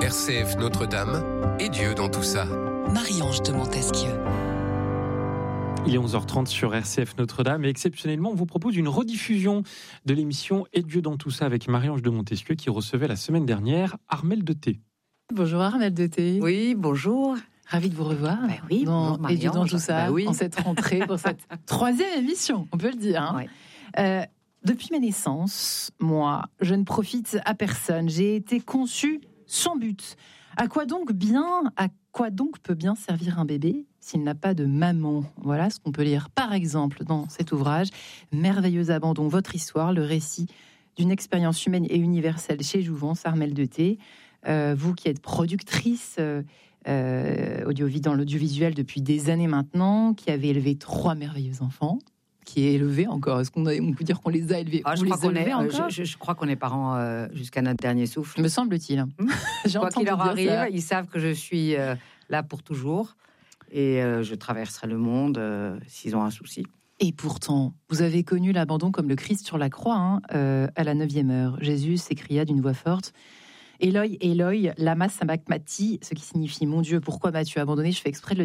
RCF Notre-Dame et Dieu dans tout ça. Marie-Ange de Montesquieu. Il est 11h30 sur RCF Notre-Dame et exceptionnellement, on vous propose une rediffusion de l'émission Et Dieu dans tout ça avec Marie-Ange de Montesquieu qui recevait la semaine dernière Armelle de Thé. Bonjour Armelle de Thé. Oui, bonjour. Ravie de vous revoir. Oui, dans bonjour Et Dieu dans tout ça, oui. en cette rentrée, pour cette troisième émission, on peut le dire. Hein. Ouais. Depuis ma naissance, moi, je ne profite à personne. J'ai été conçue sans but. À quoi donc peut bien servir un bébé s'il n'a pas de maman? Voilà ce qu'on peut lire, par exemple, dans cet ouvrage « Merveilleux abandon, votre histoire », le récit d'une expérience humaine et universelle chez Jouvence, Armelle de Thé. Vous qui êtes productrice dans l'audiovisuel depuis des années maintenant, qui avez élevé 3 merveilleux enfants, qui est élevé encore. Est-ce qu'on peut dire qu'on les a élevés? Je crois qu'on est parents jusqu'à notre dernier souffle. Me semble-t-il. Quoi qu'il leur arrive, ils savent que je suis là pour toujours et je traverserai le monde s'ils ont un souci. Et pourtant, vous avez connu l'abandon comme le Christ sur la croix, à la 9e heure. Jésus s'écria d'une voix forte: Eloi, Eloi, lama sabachthani, ce qui signifie « Mon Dieu, pourquoi m'as-tu abandonné ?» Je fais exprès de le